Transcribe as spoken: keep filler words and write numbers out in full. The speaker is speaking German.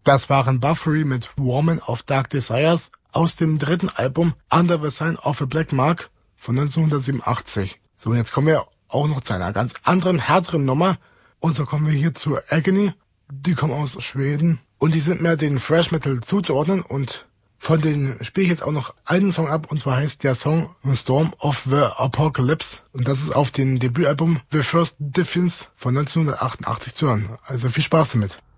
Das waren Buffery mit Woman of Dark Desires aus dem dritten Album Under the Sign of a Black Mark von neunzehnhundertsiebenundachtzig. So, und jetzt kommen wir auch noch zu einer ganz anderen, härteren Nummer. Und so kommen wir hier zu Agony. Die kommen aus Schweden und die sind mehr den Thrash Metal zuzuordnen, und von denen spiele ich jetzt auch noch einen Song ab, und zwar heißt der Song Storm of the Apocalypse, und das ist auf dem Debütalbum The First Defense von neunzehnhundertachtundachtzig zu hören. Also viel Spaß damit.